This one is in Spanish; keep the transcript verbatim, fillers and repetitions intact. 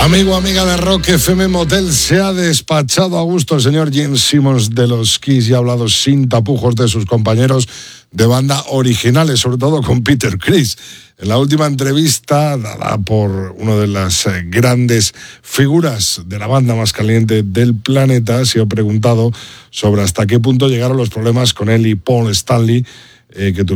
Amigo, amiga de Rock F M Motel, se ha despachado a gusto el señor Gene Simmons de los Kiss y ha hablado sin tapujos de sus compañeros de banda originales, sobre todo con Peter Criss. En la última entrevista dada por una de las grandes figuras de la banda más caliente del planeta, ha sido preguntado sobre hasta qué punto llegaron los problemas con él y Paul Stanley, eh, que tuvieron